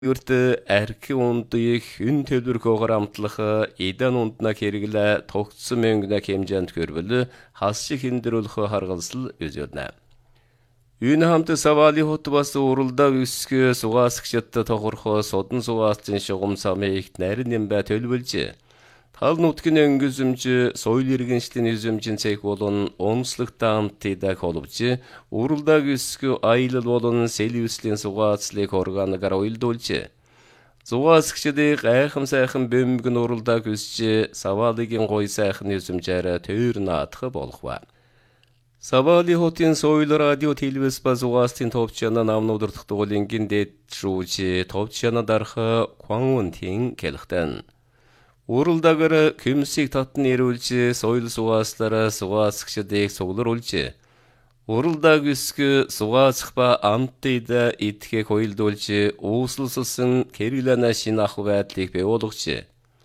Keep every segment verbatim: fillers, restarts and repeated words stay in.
Үрт арки ундыг хүн төлбөрөөр амтлах эдан ундна хэрэглэ тогтсон мөнгөна хэмжээнд көрвөл хасшиг хиндрүүлэх харгалзал үзүүлнэ. Үйн хамт савали хот бас уралда үсгэ сугасгчд тохорхо содон сугаацын шугам самыйгт нарийн бай төлбөлж. Тал нутгийн өнгөзөмж соёл иргэншлийн эзөмжин цэг болон онцлогтой амтыда холбож уралдаг үсгэ аялал болон селиуслийн сугаацлыг органгаар уйлдуулж. Зугаасгчдыг айхам сайхан бөмбөгн уралдаг үсч савалигийн гой сайхан эзөмжээр тойр наадах болгова. Савали хотын соёл радио телевиз ба зугаастын товчяна намнуудардах дугуулингийн дэд шүүж товчяна дарах Квангунтин келхтэн. Уралдагар күмсийг татн ирүүлж соёл сугааслараа сугаасгчдыг суглуулж. Уралдаг үсгэ сугаасах ба амттыда итгэх уйлдуулж uuslсан кэрилана шинах байдлыг бий болгож.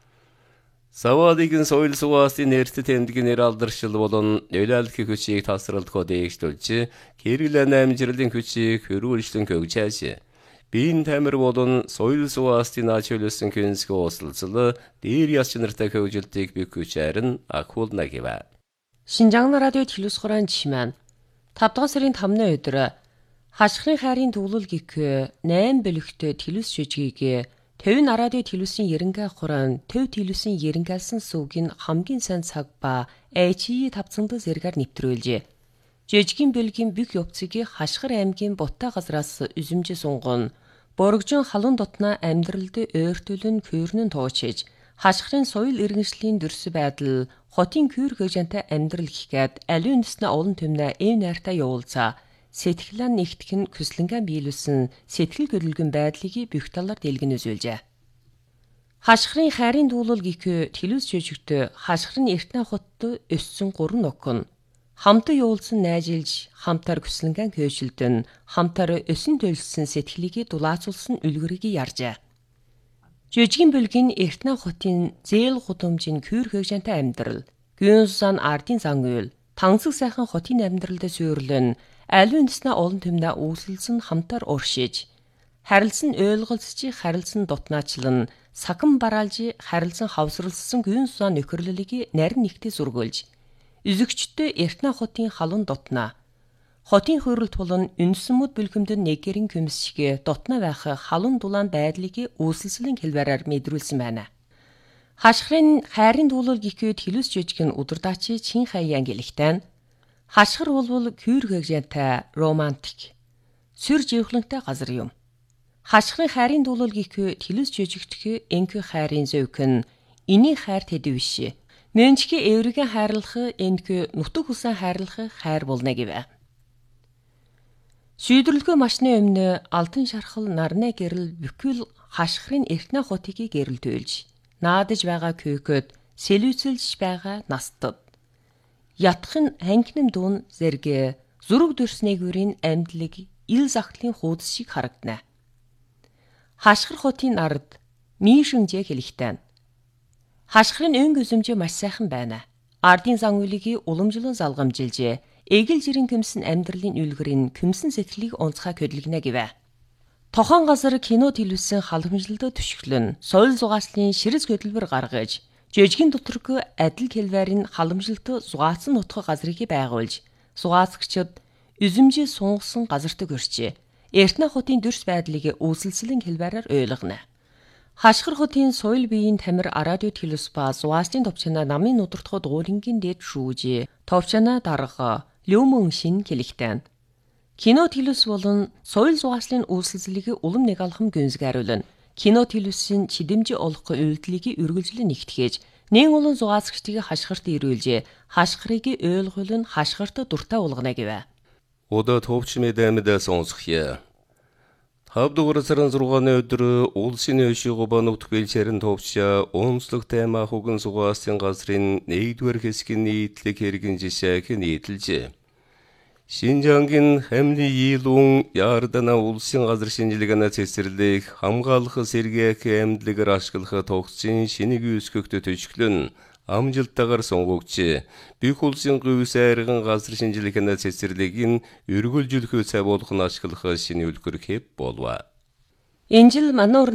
Савалигийн соёл сугаасын нэрт тэмдгэнээр алдаршил болон нөлөөлөх хүчийг тасралтгоо дээгшүүлж кэрилана амжилтын хүчийг хөрвүүлжлэн хөгжөөж. Бин тамир болон соёл сугаастын ачаалсан күнсгэ ууслцал дээр ясчнартай хөгжилтийг бüküçärэн акулна гэвэ. Шинжаан радио телевиз хорон чимэн тавдугаар сарын тамны өдөр хашхрын хайрын төвлөл гих найм бөлөгтө телевиз шижгийг Төвн радио телевизийн ерөнхий хорон төв телевизийн ерөнхийлсэн сүүгийн хамгийн сайн цаг ба эйч и тавцанд зэргээр нэвтрүүлжээ. Жижигэн бөлгийн бүх явцыг хашхар аймгийн Бутаа газраас үзэмж сунгон боргожон халуун дотна амьдралд ойртуулн көөрнөн туучиж хашхрын соёл иргэншлийн дөрс байдал хотын күүр хөгжөнтэй амьдрал гэхэд аливаа үндэснэ олон төмнө эв найртай явуулцаа сэтгэлэн нэгтгэн көслөнгөн биелүүлсэн сэтгэл хөдлөлгөн байдлыг бүх талаар дэлгэн үзүүлжээ. Хашхрын хайрын дуулал гих телевиз жижигтө хашхрын эртнэ хотод өссөн гурван нөхөн хамтаа явуулсан найжилж хамтаар көслөнгөн хөөшөлдөн хамтаар өсөн төлсөн сэтгэлийг дулаацуулсан үлгэрийг ярьжээ. Жижигэн бүлгийн эртнэ хотын зээл гудамжийн күүр хөгжөнтэй амьдрал гүнсан ардын зан үйл тансаг сайхан хотын амьдралд суйрлэн аливаа үндэснэ олон төмнө үүсэлсэн хамтаар уршиж харилцан ойлголцож харилцан дутнаачлан саган бараалж харилцан хавсралсан гүнсан нөхөрлөлийг нарийн нэгтээ зургуулж үзэгчдөө эртнэ хотын халуун дотна хотын хөрөлт болон үндсэмүүд бүлгэмдэн нэгэрийн күмсшиг дотна байх халуун дулаан байдлыг үүсэлслийн хэлбэрээр мэдрүүлсэн байна. Хашхрын хайрын дуулал гих телевиз жижигэн удирдаачи чин хаян гэлихтэн хашхар болвол күүр хөгжөнтэй романтик сүр живхлэнтэй газар юм. Хашхрын хайрын дуулал гих телевиз жижигдэх энхи хайрын зөвкөн эний хайр тэд биш. Мөнчки эврэгэн хайрлах энхи нутаг хүсэн хайрлах хайр болно гэвэ. Шийдвэрлэхүй машины өмнө алтан шархал нарны гэрэл бүхэл хашхрын эртнэ хотыг гэрэлтүүлж наадаж байгаа күйköd сэлүүцэлж байгаа настад ятхын ханхным дуун зэрэг зүрэг дөрснэгүрийн амьдлыг ил захлын хуудас шиг харагдана. Хашхар хотын ард мишүнжээ хэлихтэн. Хашхрын өнгө үзэмжээ маш сайхан байна. Ардын зан үйлийг уламжлан залгамжилж, эгэл жирийн көмсөн амьдралын үлгэрийн көмсөн сэтгэлийг онцгой хөдөлгөнө гэвэ. Тохон газар кино телевизэн халамжилтад түшиглэн, соёл зугааслын ширэс хөдөлбөр гаргаж, жижигэн доторх адил хэлбэрийн халамжилт зугаацсан нутх газрыг байгуулж, зугаацгчид үзэмжээ сунгасан газарт гөрчээ. Эртнэ хотын дөрс байдлыг үүсэлслийн хэлбэрээр ойлгоно. Хашхар хотын соёл биеийн тамир радио телевиз ба зугаастын товчна намын нудартход дуурингийн дэд шүүж, товчна дарга Лүмэн шин хэлихтэн. Кино телевиз болон соёл зугааслын үүсэлслийг улам нэг алхам гүнзгийруулна. Кино телевизийн чидэмж олох үйлдэлийг үргэлжлэн нэгтгэж, нэн олон зугаасгчдыг хашхарт ирүүлж, хашхрыг ойлгуулн хашхарт дуртай болгоно гэвэ. Ода товч мэдэмэдэ сонсхия. Тавдугаар сарын зургааны өдөр улсын өшөөгөө банууд бэлчээрэн товчя онцлог тайма хуган сугаасын газрын нэгдүгээр хэсгийн нийтлэг хэрэгэн жишээх нийтэлжээ. Шинжаангийн хамны ийлүүн яардана улсын газар шинжилгээний цэцэрлэг хамгаалах сэргээх амьдлыгэр ашиглах тогтсын шинийг үүсгөхтэй төжиглөн амжилттайгаар сонгогдсон. Бүх улсын говь сайрган газар шинжилгээний цэцэрлэгийг өргөлжүүлэх цай болох нь ашиглах шинэ үлгэр хэв болва. Энэ жил манай